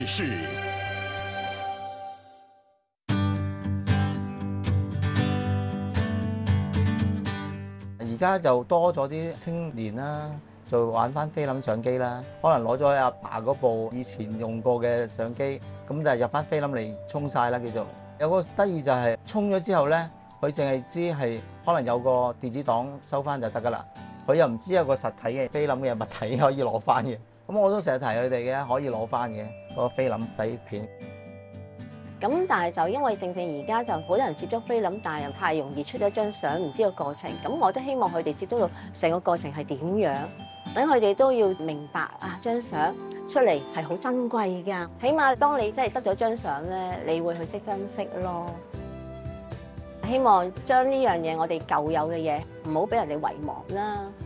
是。 而家就多咗啲青年啦，就玩翻菲林相機啦，可能攞咗阿爸嗰部以前用過嘅相機，咁就入翻菲林嚟沖晒啦，叫做有個得意就係沖咗之後咧，佢淨係知係可能有個電子檔收翻就得噶啦，佢又唔知有個實體嘅菲林嘅物體可以攞翻嘅。咁我都成日提佢哋嘅，可以攞翻嘅個菲林底片。 咁但係就因為正而家就好多人接觸菲林，但係又太容易出咗張相，唔知個過程。咁我都希望佢哋接觸到成個過程係點樣，等佢哋都要明白啊，張相出嚟係好珍貴㗎。起碼當你真係得咗張相咧，你會去識珍惜咯。希望將呢樣嘢我哋舊有嘅嘢唔好俾人哋遺忘啦。